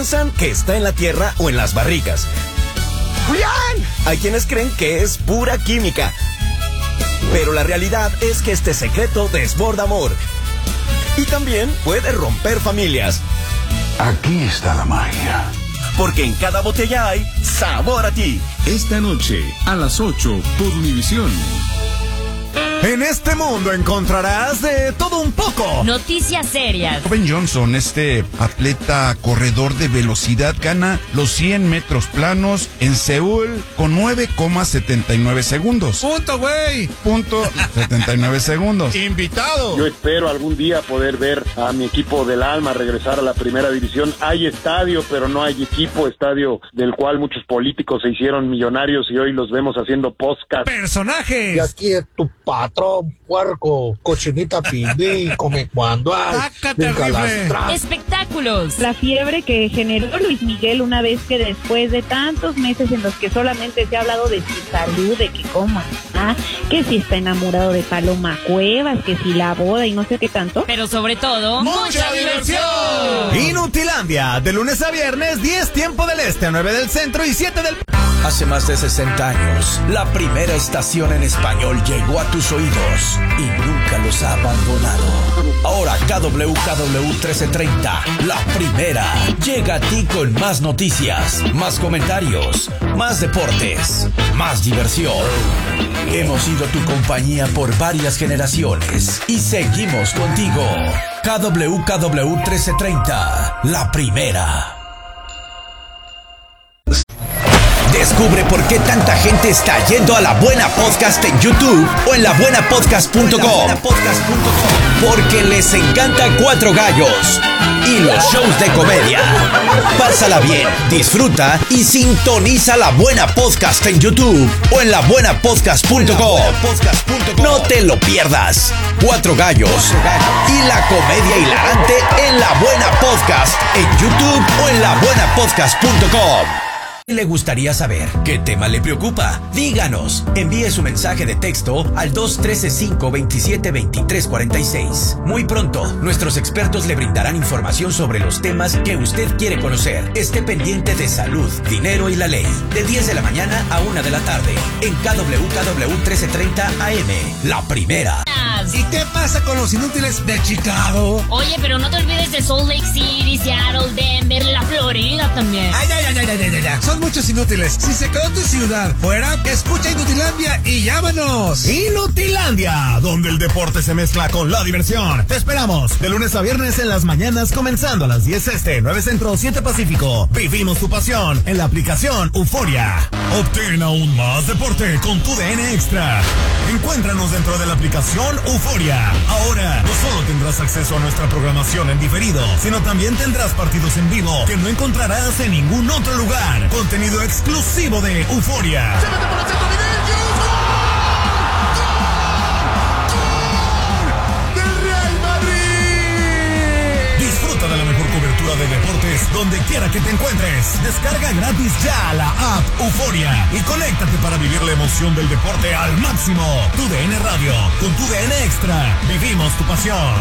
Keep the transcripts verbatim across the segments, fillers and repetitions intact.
Piensan que está en la tierra o en las barricas. ¡Julián! Hay quienes creen que es pura química. Pero la realidad es que este secreto desborda amor. Y también puede romper familias. Aquí está la magia. Porque en cada botella hay sabor a ti. Esta noche, a las ocho, por Univisión. En este mundo encontrarás de todo un poco. Noticias serias. Ben Johnson, este atleta corredor de velocidad, gana los cien metros planos en Seúl con nueve coma setenta y nueve segundos. Punto, güey. Punto setenta y nueve segundos. Invitado. Yo espero algún día poder ver a mi equipo del alma regresar a la primera división. Hay estadio, pero no hay equipo. Estadio del cual muchos políticos se hicieron millonarios y hoy los vemos haciendo podcast. Personajes. Y aquí es tu patrón, puerco, cochinita pibí, come cuando hay. Espectáculos. La fiebre que generó Luis Miguel una vez que después de tantos meses en los que solamente se ha hablado de su salud, de que coma, ah, que si está enamorado de Paloma Cuevas, que si la boda y no sé qué tanto. Pero sobre todo, ¡mucha, mucha diversión! Inutilandia, de lunes a viernes, diez tiempo del este, nueve del centro y siete del... Hace más de sesenta años, la primera estación en español llegó a tus oídos y nunca los ha abandonado. Ahora K W K W trece treinta, la primera, llega a ti con más noticias, más comentarios, más deportes, más diversión. Hemos sido tu compañía por varias generaciones y seguimos contigo. K W K W trece treinta, la primera. Descubre por qué tanta gente está yendo a La Buena Podcast en YouTube o en la buena podcast punto com. Porque les encanta Cuatro Gallos y los shows de comedia. Pásala bien, disfruta y sintoniza La Buena Podcast en YouTube o en la buena podcast punto com. No te lo pierdas. Cuatro Gallos y la comedia hilarante en La Buena Podcast en YouTube o en la buena podcast punto com. Le gustaría saber qué tema le preocupa. Díganos. Envíe su mensaje de texto al dos uno tres cinco dos siete dos tres cuatro seis. Muy pronto, nuestros expertos le brindarán información sobre los temas que usted quiere conocer. Esté pendiente de salud, dinero y la ley. De diez de la mañana a una de la tarde. En K W K W trece treinta A M. La primera. ¿Y qué pasa con los inútiles de Chicago? Oye, pero no te olvides de Salt Lake City, Seattle, Denver, la Florida también. Ay, ay, ay, ay, ay, ay, ay. Son muchos inútiles. Si se quedó tu ciudad fuera, escucha Inutilandia y llámanos. Inutilandia, donde el deporte se mezcla con la diversión. Te esperamos de lunes a viernes en las mañanas, comenzando a las diez este, nueve centro, siete pacífico. Vivimos tu pasión en la aplicación Euforia. Obtén aún más deporte con tu D N Extra. Encuéntranos dentro de la aplicación Euforia. Ahora, no solo tendrás acceso a nuestra programación en diferido, sino también tendrás partidos en vivo que no encontrarás en ningún otro lugar. Contenido exclusivo de Euforia. ¡Se mete por el centro, Vinicius! ¡Gol! ¡Gol! ¡Del Real Madrid! Disfruta de la mejor cobertura de deportes donde quiera que te encuentres. Descarga gratis ya la app Euforia y conéctate para vivir la emoción del deporte al máximo. Tu D N Radio, con tu D N Extra, vivimos tu pasión.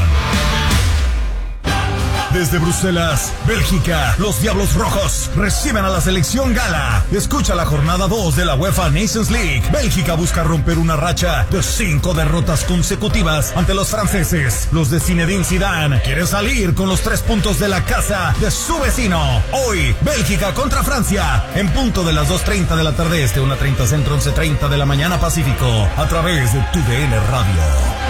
Desde Bruselas, Bélgica, los Diablos Rojos reciben a la selección gala. Escucha la jornada dos de la UEFA Nations League. Bélgica busca romper una racha de cinco derrotas consecutivas ante los franceses. Los de Zinedine Zidane quieren salir con los tres puntos de la casa de su vecino. Hoy, Bélgica contra Francia, en punto de las dos treinta de la tarde este, una treinta centro, once treinta de la mañana Pacífico, a través de tu D N Radio.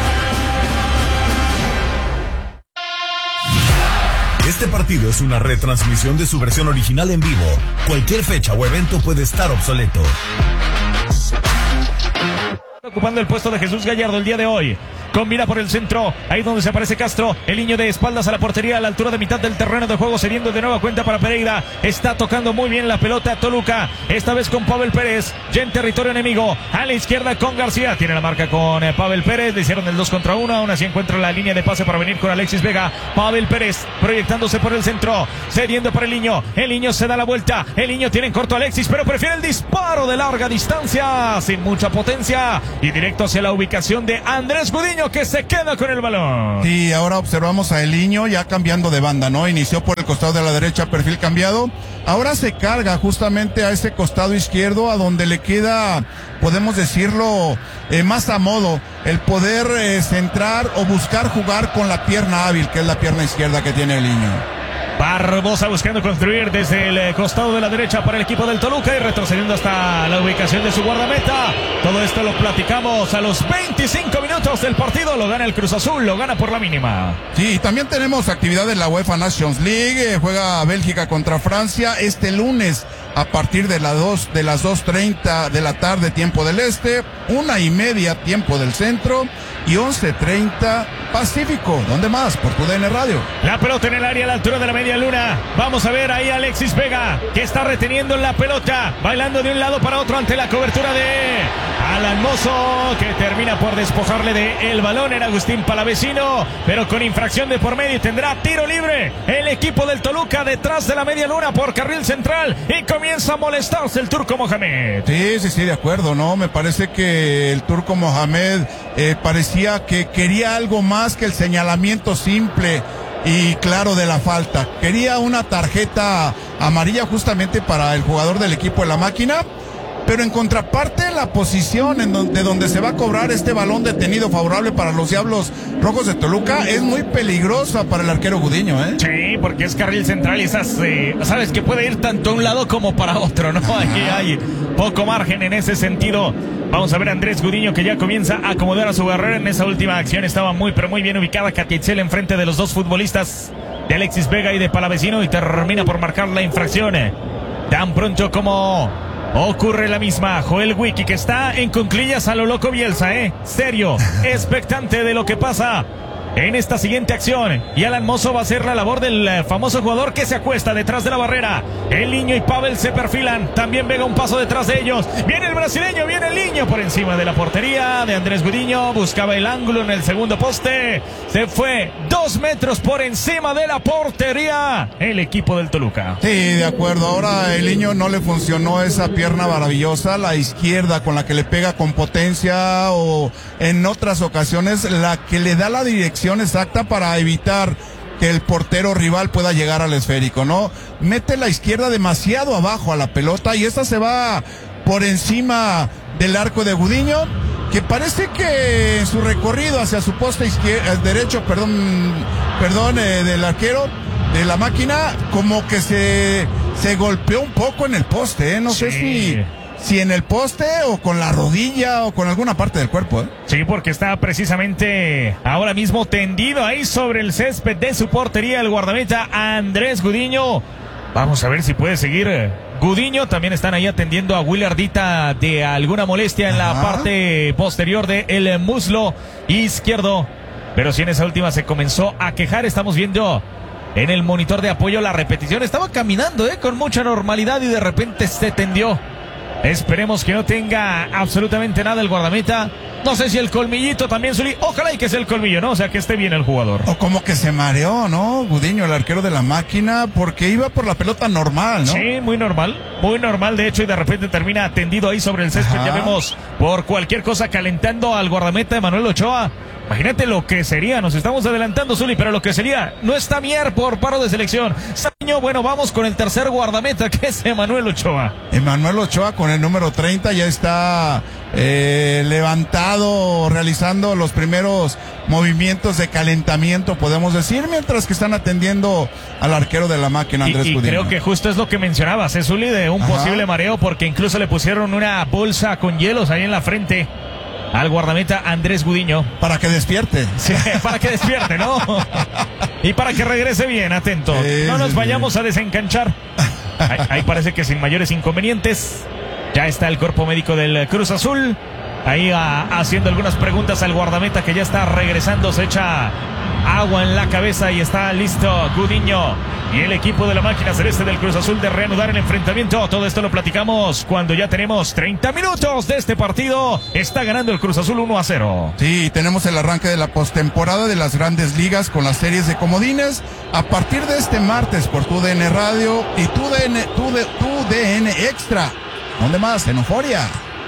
Este partido es una retransmisión de su versión original en vivo. Cualquier fecha o evento puede estar obsoleto. Ocupando el puesto de Jesús Gallardo el día de hoy. Combina por el centro, ahí donde se aparece Castro, el niño de espaldas a la portería a la altura de mitad del terreno de juego, cediendo de nueva cuenta para Pereira. Está tocando muy bien la pelota Toluca, esta vez con Pavel Pérez, ya en territorio enemigo, a la izquierda con García, tiene la marca con eh, Pavel Pérez, le hicieron el dos contra uno, aún así encuentra la línea de pase para venir con Alexis Vega. Pavel Pérez proyectándose por el centro, cediendo para el niño, el niño se da la vuelta, el niño tiene en corto a Alexis, pero prefiere el disparo de larga distancia, sin mucha potencia, y directo hacia la ubicación de Andrés Gudiño, que se queda con el balón. Sí, ahora observamos a Eliño ya cambiando de banda, ¿no? Inició por el costado de la derecha, perfil cambiado. Ahora se carga justamente a ese costado izquierdo, a donde le queda, podemos decirlo, eh, más a modo, el poder eh, centrar o buscar jugar con la pierna hábil, que es la pierna izquierda que tiene Eliño. Barbosa buscando construir desde el costado de la derecha para el equipo del Toluca y retrocediendo hasta la ubicación de su guardameta. Todo esto lo platicamos a los veinticinco minutos del partido. Lo gana el Cruz Azul, lo gana por la mínima. Sí, también tenemos actividad en la UEFA Nations League. Eh, juega Bélgica contra Francia este lunes a partir de, la dos, de las dos treinta de la tarde, tiempo del este, una y media, tiempo del centro, y once treinta Pacífico. ¿Dónde más? Por tu D N Radio. La pelota en el área a la altura de la media luna. Vamos a ver ahí a Alexis Vega, que está reteniendo la pelota, bailando de un lado para otro ante la cobertura de Alan Mozo, que termina por despojarle de el balón. Era Agustín Palavecino, pero con infracción de por medio, tendrá tiro libre el equipo del Toluca detrás de la media luna por carril central, y comienza a molestarse el turco Mohamed. Sí, sí, sí, de acuerdo, ¿no? Me parece que el turco Mohamed eh, parecía que quería algo más que el señalamiento simple y claro de la falta. Quería una tarjeta amarilla justamente para el jugador del equipo de la máquina, pero en contraparte la posición en donde, de donde se va a cobrar este balón detenido favorable para los Diablos Rojos de Toluca es muy peligrosa para el arquero Gudiño, ¿eh? Sí, porque es carril central y esas, eh, sabes que puede ir tanto a un lado como para otro, ¿no? Aquí hay poco margen en ese sentido. Vamos a ver a Andrés Gudiño, que ya comienza a acomodar a su guerrero en esa última acción. Estaba muy, pero muy bien ubicada Catietzel enfrente de los dos futbolistas de Alexis Vega y de Palavecino, y termina por marcar la infracción. Tan pronto como ocurre la misma, Joel Wiki, que está en cuclillas a lo loco Bielsa, ¿eh? Serio, expectante de lo que pasa en esta siguiente acción. Y Alan Mozo va a hacer la labor del famoso jugador que se acuesta detrás de la barrera. El Niño y Pavel se perfilan. También Vega un paso detrás de ellos. Viene el brasileño, viene el Niño por encima de la portería de Andrés Gudiño. Buscaba el ángulo en el segundo poste. Se fue dos metros por encima de la portería el equipo del Toluca. Sí, de acuerdo. Ahora el Niño no le funcionó esa pierna maravillosa, la izquierda con la que le pega con potencia, o en otras ocasiones la que le da la dirección exacta para evitar que el portero rival pueda llegar al esférico, ¿no? Mete la izquierda demasiado abajo a la pelota y esta se va por encima del arco de Gudiño, que parece que en su recorrido hacia su poste izquierdo, derecho, perdón, perdón, eh, del arquero de la máquina, como que se, se golpeó un poco en el poste, ¿eh? No Sí. sé si... Si en el poste o con la rodilla o con alguna parte del cuerpo, ¿eh? Sí, porque está precisamente ahora mismo tendido ahí sobre el césped de su portería el guardameta Andrés Gudiño. Vamos a ver si puede seguir Gudiño. También están ahí atendiendo a Willardita de alguna molestia en Ajá. la parte posterior del muslo izquierdo. Pero si en esa última se comenzó a quejar, estamos viendo en el monitor de apoyo la repetición. Estaba caminando eh, con mucha normalidad y de repente se tendió. Esperemos que no tenga absolutamente nada el guardameta. No sé si el colmillito también, Zuli. Ojalá y que sea el colmillo, ¿no? O sea, que esté bien el jugador. O como que se mareó, ¿no? Gudiño, el arquero de la máquina, porque iba por la pelota normal, ¿no? Sí, muy normal. Muy normal, de hecho, y de repente termina tendido ahí sobre el césped. Ajá. Ya vemos por cualquier cosa calentando al guardameta Emanuel Ochoa. Imagínate lo que sería, nos estamos adelantando, Zuli, pero lo que sería, no está Mier por paro de selección. Saño, bueno, vamos con el tercer guardameta, que es Emanuel Ochoa. Emanuel Ochoa con el número treinta ya está eh, levantado, realizando los primeros movimientos de calentamiento, podemos decir, mientras que están atendiendo al arquero de la máquina, Andrés Y, y Gudiño. creo que justo es lo que mencionabas, ¿eh, Zuli? De un Ajá. posible mareo, porque incluso le pusieron una bolsa con hielos ahí en la frente al guardameta Andrés Gudiño. Para que despierte. Sí, para que despierte, ¿no? Y para que regrese bien, atento. Sí, no nos sí, vayamos sí. a desencanchar. Ahí, ahí parece que sin mayores inconvenientes. Ya está el cuerpo médico del Cruz Azul. Ahí a, haciendo algunas preguntas al guardameta, que ya está regresando. Se echa agua en la cabeza y está listo Gudiño y el equipo de la máquina celeste del Cruz Azul de reanudar el enfrentamiento. Todo esto lo platicamos cuando ya tenemos treinta minutos de este partido. Está ganando el Cruz Azul uno a cero. Sí, tenemos el arranque de la postemporada de las Grandes Ligas con las series de comodines a partir de este martes por tu D N Radio y tu D N, tu, tu D N Extra. ¿Dónde más? En Euforia.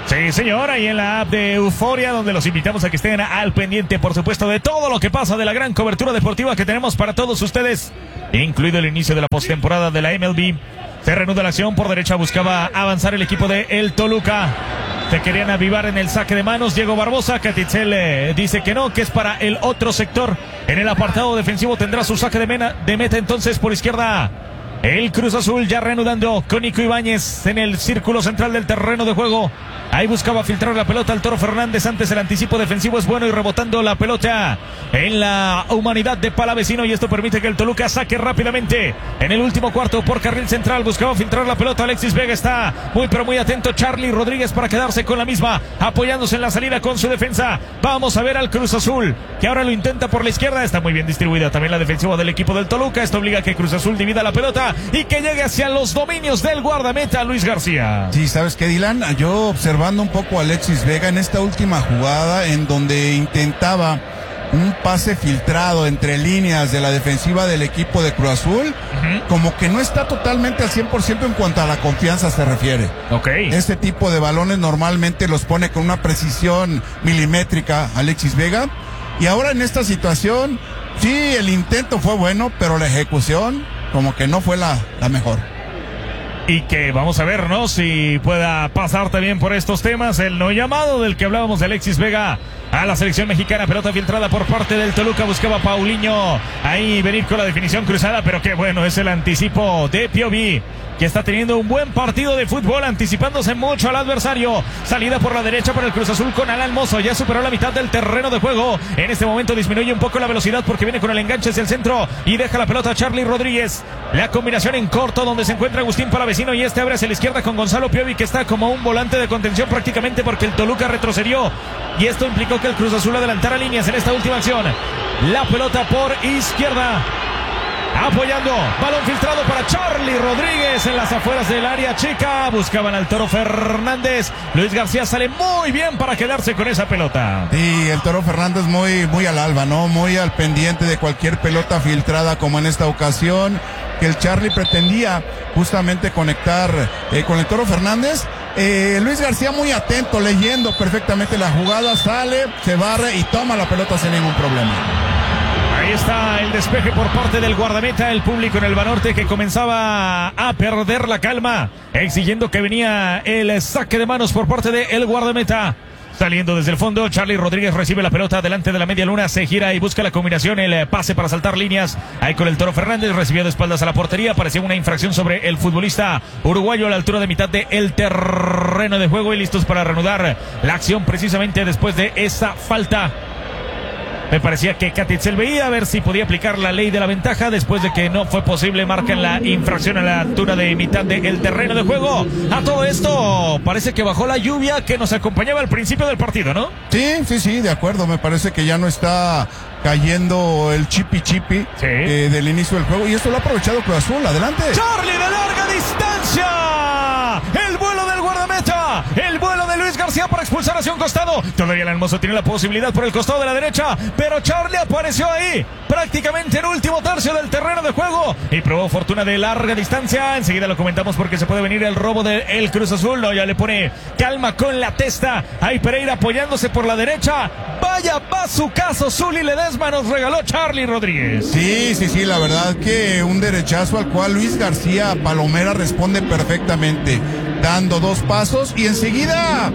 Sí, señora, y en la app de Euforia, donde los invitamos a que estén al pendiente, por supuesto, de todo lo que pasa, de la gran cobertura deportiva que tenemos para todos ustedes, incluido el inicio de la postemporada de la M L B. Se reanuda la acción, por derecha buscaba avanzar el equipo de el Toluca. Se querían avivar en el saque de manos. Diego Barbosa, Catitzel eh, dice que no, que es para el otro sector. En el apartado defensivo tendrá su saque de, mena, de meta entonces por izquierda. El Cruz Azul ya reanudando con Nico Ibáñez en el círculo central del terreno de juego. Ahí buscaba filtrar la pelota al Toro Fernández. Antes el anticipo defensivo es bueno y rebotando la pelota en la humanidad de Palavecino. Y esto permite que el Toluca saque rápidamente en el último cuarto por carril central. Buscaba filtrar la pelota. Alexis Vega está muy pero muy atento. Charlie Rodríguez para quedarse con la misma, apoyándose en la salida con su defensa. Vamos a ver al Cruz Azul, que ahora lo intenta por la izquierda. Está muy bien distribuida también la defensiva del equipo del Toluca. Esto obliga a que Cruz Azul divida la pelota y que llegue hacia los dominios del guardameta Luis García. Sí, ¿sabes qué, Dylan? Yo observando un poco a Alexis Vega en esta última jugada en donde intentaba un pase filtrado entre líneas de la defensiva del equipo de Cruz Azul, uh-huh. como que no está totalmente al cien por ciento en cuanto a la confianza se refiere. Okay. Este tipo de balones normalmente los pone con una precisión milimétrica Alexis Vega, y ahora en esta situación, sí, el intento fue bueno, pero la ejecución como que no fue la, la mejor. Y que vamos a ver, ¿no? Si pueda pasar también por estos temas. El no llamado del que hablábamos de Alexis Vega a la selección mexicana. Pelota filtrada por parte del Toluca. Buscaba Paulinho ahí venir con la definición cruzada. Pero qué bueno es el anticipo de Piovi, que está teniendo un buen partido de fútbol, anticipándose mucho al adversario. Salida por la derecha para el Cruz Azul con Alan Mozo. Ya superó la mitad del terreno de juego. En este momento disminuye un poco la velocidad porque viene con el enganche hacia el centro y deja la pelota a Charlie Rodríguez. La combinación en corto donde se encuentra Agustín Palavecino, y este abre hacia la izquierda con Gonzalo Piovi, que está como un volante de contención prácticamente porque el Toluca retrocedió. Y esto implicó que el Cruz Azul adelantara líneas en esta última acción. La pelota por izquierda. Apoyando, balón filtrado para Charlie Rodríguez en las afueras del área chica. Buscaban al Toro Fernández. Luis García sale muy bien para quedarse con esa pelota. Sí, el Toro Fernández muy, muy al alba, ¿no? Muy al pendiente de cualquier pelota filtrada, como en esta ocasión, que el Charlie pretendía justamente conectar eh, con el Toro Fernández. Eh, Luis García muy atento, leyendo perfectamente la jugada, sale, se barre y toma la pelota sin ningún problema. Ahí está el despeje por parte del guardameta. El público en el Banorte que comenzaba a perder la calma, exigiendo que venía el saque de manos por parte del guardameta. Saliendo desde el fondo, Charlie Rodríguez recibe la pelota delante de la media luna, se gira y busca la combinación, el pase para saltar líneas. Ahí con el Toro Fernández, recibió de espaldas a la portería. Parecía una infracción sobre el futbolista uruguayo a la altura de mitad del terreno de juego, y listos para reanudar la acción precisamente después de esa falta. Me parecía que Catitzel veía a ver si podía aplicar la ley de la ventaja. Después de que no fue posible, marcan la infracción a la altura de mitad del terreno de juego. A todo esto, parece que bajó la lluvia que nos acompañaba al principio del partido, ¿no? Sí, sí, sí, de acuerdo. Me parece que ya no está cayendo el chipi chipi sí. eh, del inicio del juego. Y esto lo ha aprovechado Cruz Azul. Adelante. Charlie de larga distancia. El vuelo del guardameta. El vuelo de Luis García para expulsar hacia un costado. Todavía el Hermoso tiene la posibilidad por el costado de la derecha, pero Charlie apareció ahí prácticamente en último tercio del terreno de juego y probó fortuna de larga distancia. Enseguida lo comentamos porque se puede venir el robo del Cruz Azul. No, ya le pone calma con la testa. Ahí Pereira apoyándose por la derecha. Vaya bazucazo Zuli Ledesma nos regaló Charlie Rodríguez. Sí, sí, sí, la verdad que un derechazo al cual Luis García Palomera responde perfectamente, dando dos pasos y enseguida,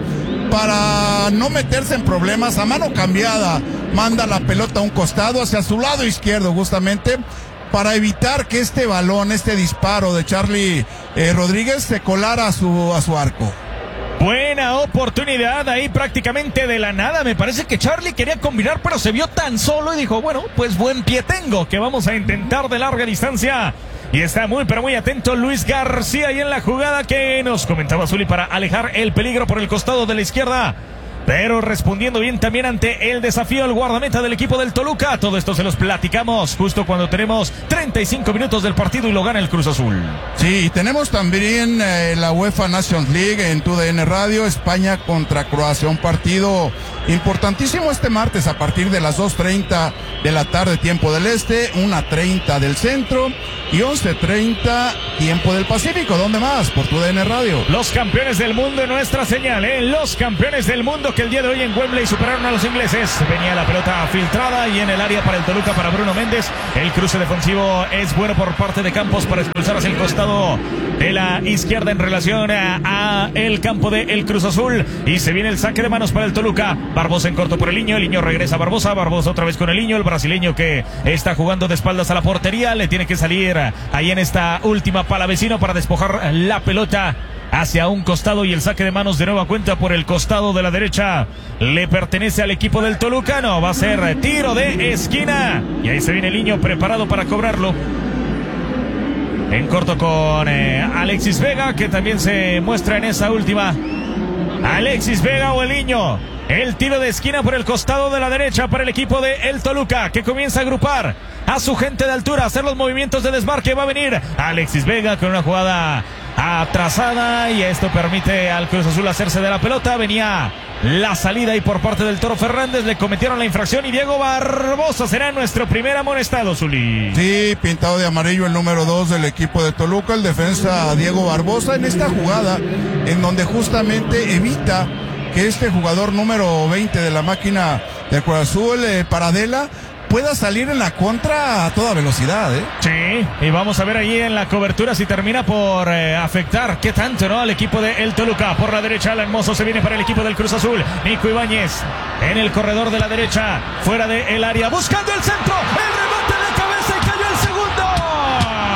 para no meterse en problemas, a mano cambiada, manda la pelota a un costado hacia su lado izquierdo justamente para evitar que este balón, este disparo de Charlie eh, Rodríguez se colara a su, a su arco. Buena oportunidad ahí prácticamente de la nada. Me parece que Charlie quería combinar, pero se vio tan solo y dijo, bueno, pues buen pie tengo, que vamos a intentar de larga distancia. Y está muy pero muy atento Luis García ahí en la jugada que nos comentaba Zuli para alejar el peligro por el costado de la izquierda. pero respondiendo bien también ante el desafío al guardameta del equipo del Toluca. Todo esto se los platicamos justo cuando tenemos treinta y cinco minutos del partido y lo gana el Cruz Azul. Sí, y tenemos también eh, la UEFA Nations League en T U D N Radio, España contra Croacia, un partido importantísimo este martes a partir de las dos treinta de la tarde tiempo del este, una treinta del centro y once treinta tiempo del Pacífico. ¿Dónde más? Por T U D N Radio. Los campeones del mundo en nuestra señal, ¿eh? Los campeones del mundo que el día de hoy en Wembley superaron a los ingleses. Venía la pelota filtrada y en el área para el Toluca, para Bruno Méndez. El cruce defensivo es bueno por parte de Campos para expulsar hacia el costado de la izquierda en relación a, a el campo de el Cruz Azul. Y se viene el saque de manos para el Toluca. Barbosa en corto por el Liño. El Liño regresa a Barbosa. Barbosa otra vez con el Liño. El brasileño que está jugando de espaldas a la portería. Le tiene que salir ahí en esta última palavecino para despojar la pelota hacia un costado y el saque de manos de nueva cuenta por el costado de la derecha le pertenece al equipo del Toluca. No, va a ser tiro de esquina y ahí se viene el Liño preparado para cobrarlo. En corto con eh, Alexis Vega, que también se muestra en esa última. Alexis Vega o el Liño. El tiro de esquina por el costado de la derecha para el equipo de el Toluca, que comienza a agrupar a su gente de altura, a hacer los movimientos de desmarque. Va a venir Alexis Vega con una jugada atrasada y esto permite al Cruz Azul hacerse de la pelota. Venía la salida y por parte del Toro Fernández le cometieron la infracción y Diego Barbosa será nuestro primer amonestado, Zuli. Sí, pintado de amarillo el número dos del equipo de Toluca, el defensa Diego Barbosa, en esta jugada en donde justamente evita que este jugador número veinte de la máquina de Cruz Azul, eh, Paradela, pueda salir en la contra a toda velocidad, ¿eh? Sí, y vamos a ver ahí en la cobertura si termina por eh, afectar qué tanto, ¿no? Al equipo de el Toluca. Por la derecha, Alan Mozo se viene para el equipo del Cruz Azul. Nico Ibáñez en el corredor de la derecha, fuera del área, buscando el centro. El